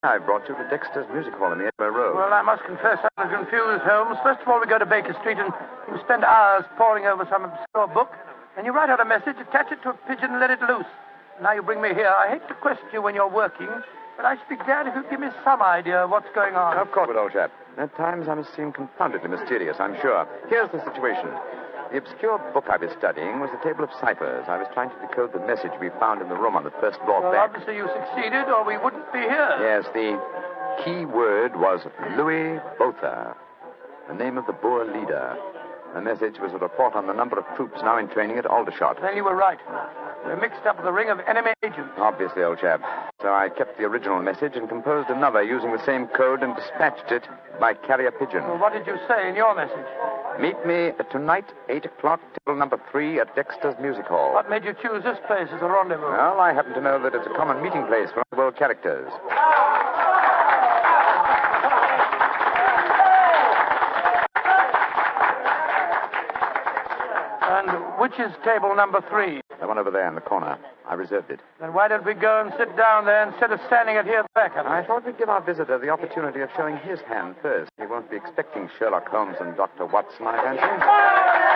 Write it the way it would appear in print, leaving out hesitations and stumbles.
I brought you to Dexter's Music Hall in the Edinburgh Road. Well, I must confess I'm confused, Holmes. First of all, we go to Baker Street and you spend hours poring over some obscure book. Then you write out a message, attach it to a pigeon, and let it loose. Now you bring me here. I hate to question you when you're working, but I should be glad if you'd give me some idea of what's going on. Of course, old chap. At times I must seem confoundedly mysterious, I'm sure. Here's the situation. The obscure book I was studying was the table of ciphers. I was trying to decode the message we found in the room on the first floor Well, back. obviously you succeeded, or we wouldn't be here. Yes, the key word was Louis Botha, the name of the Boer leader. The message was a report on the number of troops now in training at Aldershot. Then you were right. We're mixed up with a ring of enemy agents. Obviously, old chap. So I kept the original message and composed another using the same code and dispatched it by carrier pigeon. Well, what did you say in your message? Meet me tonight, 8 o'clock, table number 3 at Dexter's Music Hall. What made you choose this place as a rendezvous? Well, I happen to know that it's a common meeting place for world characters. And which is table number 3? The one over there in the corner. I reserved it. Then why don't we go and sit down there instead of standing at here back of it? I thought we'd give our visitor the opportunity of showing his hand first. He won't be expecting Sherlock Holmes and Dr. Watson, I fancy.